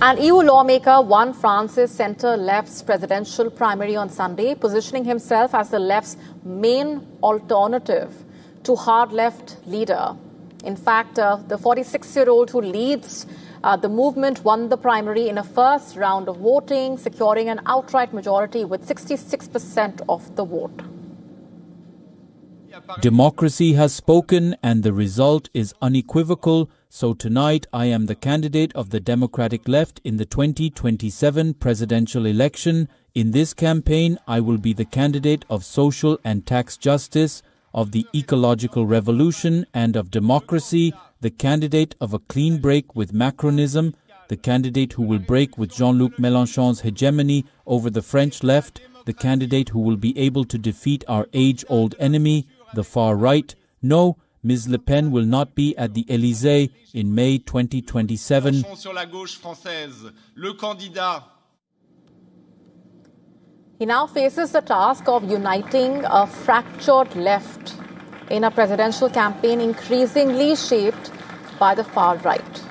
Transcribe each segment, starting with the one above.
An EU lawmaker won France's centre-left's presidential primary on Sunday, positioning himself as the left's main alternative to hard-left leader. In fact, the 46-year-old who leads the movement won the primary in a first round of voting, securing an outright majority with 66% of the vote. Democracy has spoken and the result is unequivocal. So tonight I am the candidate of the Democratic Left in the 2027 presidential election. In this campaign, I will be the candidate of social and tax justice, of the ecological revolution and of democracy, the candidate of a clean break with Macronism, the candidate who will break with Jean-Luc Mélenchon's hegemony over the French left, the candidate who will be able to defeat our age-old enemy, the far right. No, Ms. Le Pen will not be at the Élysée in May 2027. He now faces the task of uniting a fractured left in a presidential campaign increasingly shaped by the far right.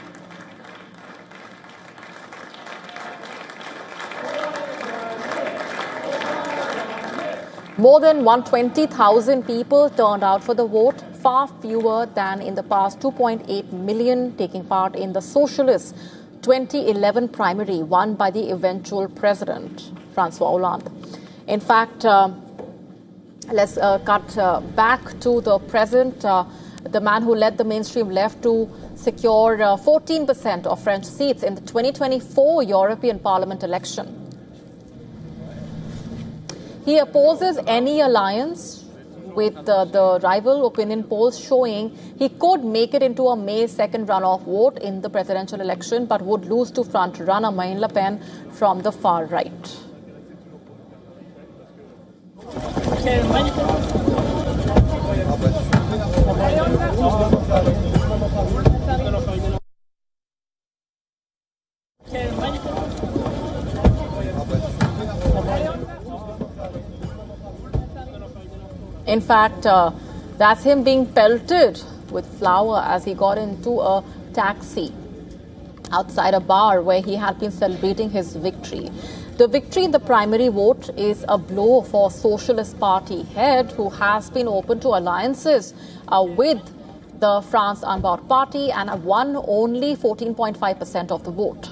More than 120,000 people turned out for the vote, far fewer than in the past 2.8 million taking part in the Socialist 2011 primary won by the eventual president, Francois Hollande. In fact, let's cut back to the present. The man who led the mainstream left to secure 14% of French seats in the 2024 European Parliament election. He opposes any alliance with the rival opinion polls showing he could make it into a May 2nd runoff vote in the presidential election but would lose to front-runner Marine Le Pen from the far right. In fact, that's him being pelted with flour as he got into a taxi outside a bar where he had been celebrating his victory. The victory in the primary vote is a blow for Socialist Party head, who has been open to alliances with the France Unbowed Party and won only 14.5% of the vote.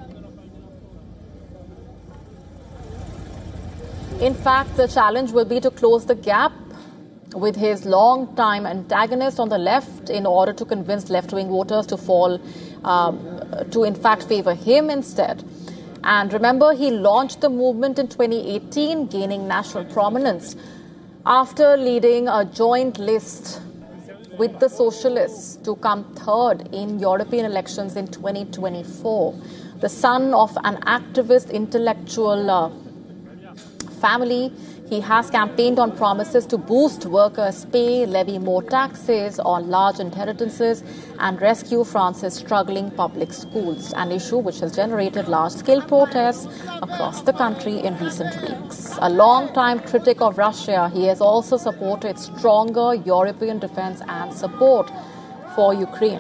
In fact, the challenge will be to close the gap with his long-time antagonist on the left in order to convince left-wing voters to fall, to in fact favor him instead. And remember, he launched the movement in 2018, gaining national prominence after leading a joint list with the Socialists to come third in European elections in 2024. The son of an activist intellectual family, he has campaigned on promises to boost workers' pay, levy more taxes on large inheritances, and rescue France's struggling public schools, an issue which has generated large-scale protests across the country in recent weeks. A long-time critic of Russia, he has also supported stronger European defense and support for Ukraine.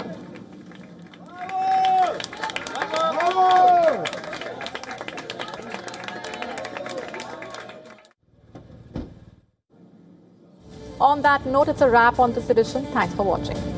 On that note, it's a wrap on this edition. Thanks for watching.